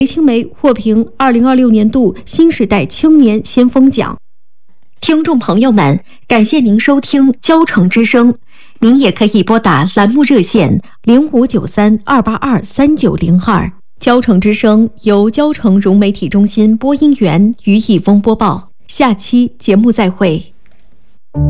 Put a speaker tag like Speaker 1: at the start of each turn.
Speaker 1: 青梅获评2026年度新时代青年先锋奖。听众朋友们，感谢您收听交城之声，您也可以拨打栏目热线0593-282-3902。交城之声由交城融媒体中心播音员于一峰播报。下期节目再会。